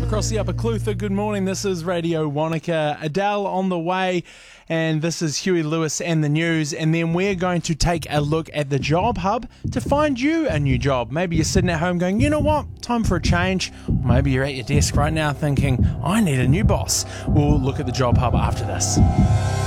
live across the Upper Clutha. Good morning, this is Radio Wanaka. Adele on the way, and this is Huey Lewis and the news. And then we're going to take a look at the Job Hub to find you a new job. Maybe you're sitting at home going, you know what, time for a change. Or maybe you're at your desk right now thinking, I need a new boss. We'll look at the Job Hub after this.